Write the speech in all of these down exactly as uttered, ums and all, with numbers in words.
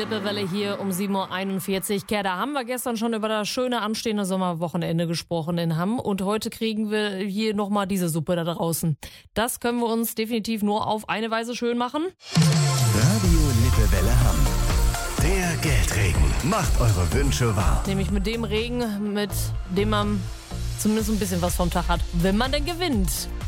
Lippewelle hier um sieben Uhr einundvierzig. Kerr, da haben wir gestern schon über das schöne anstehende Sommerwochenende gesprochen in Hamm. Und heute kriegen wir hier nochmal diese Suppe da draußen. Das können wir uns definitiv nur auf eine Weise schön machen. Radio Lippewelle Hamm. Der Geldregen macht eure Wünsche wahr. Nämlich mit dem Regen, mit dem man zumindest ein bisschen was vom Tag hat, wenn man denn gewinnt.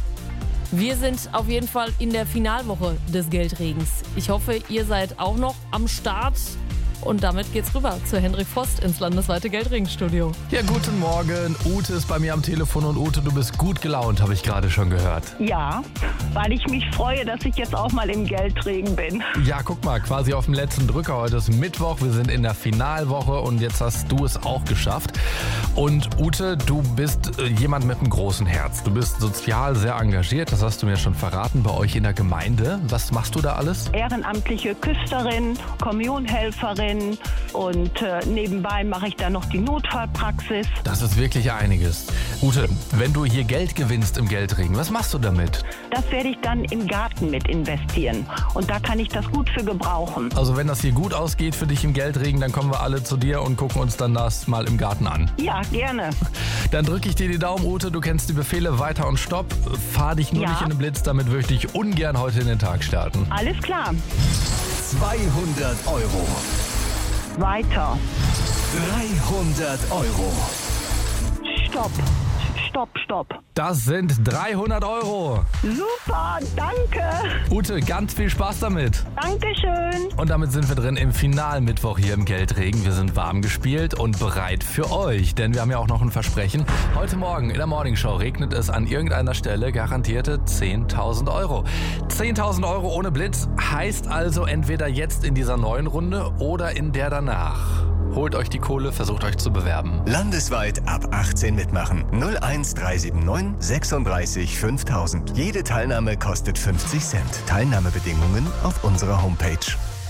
Wir sind auf jeden Fall in der Finalwoche des Geldregens. Ich hoffe, ihr seid auch noch am Start. Und damit geht's rüber zu Hendrik Vost ins landesweite Geldregenstudio. Ja, guten Morgen. Ute ist bei mir am Telefon und Ute, du bist gut gelaunt, habe ich gerade schon gehört. Ja, weil ich mich freue, dass ich jetzt auch mal im Geldregen bin. Ja, guck mal, quasi auf dem letzten Drücker. Heute ist Mittwoch, wir sind in der Finalwoche und jetzt hast du es auch geschafft. Und Ute, du bist äh, jemand mit einem großen Herz. Du bist sozial sehr engagiert, das hast du mir schon verraten, bei euch in der Gemeinde. Was machst du da alles? Ehrenamtliche Küsterin, Kommunhelferin und äh, nebenbei mache ich dann noch die Notfallpraxis. Das ist wirklich einiges. Ute, wenn du hier Geld gewinnst im Geldregen, was machst du damit? Das werde ich dann im Garten mit investieren und da kann ich das gut für gebrauchen. Also wenn das hier gut ausgeht für dich im Geldregen, dann kommen wir alle zu dir und gucken uns dann das mal im Garten an. Ja, gerne. Dann drücke ich dir die Daumen, Ute. Du kennst die Befehle weiter und stopp. Fahr dich nur Ja. nicht in den Blitz, damit würde ich dich ungern heute in den Tag starten. Alles klar. zweihundert Euro. Weiter. dreihundert Euro. Stopp. Stopp, stopp. Das sind dreihundert Euro. Super, danke. Ute, ganz viel Spaß damit. Dankeschön. Und damit sind wir drin im Finalmittwoch hier im Geldregen. Wir sind warm gespielt und bereit für euch, denn wir haben ja auch noch ein Versprechen. Heute Morgen in der Morningshow regnet es an irgendeiner Stelle garantierte zehntausend Euro. zehntausend Euro ohne Blitz heißt also entweder jetzt in dieser neuen Runde oder in der danach. Holt euch die Kohle, versucht euch zu bewerben. Landesweit ab achtzehn mitmachen. null eins drei sieben neun sechsunddreißig fünftausend. Jede Teilnahme kostet fünfzig Cent. Teilnahmebedingungen auf unserer Homepage.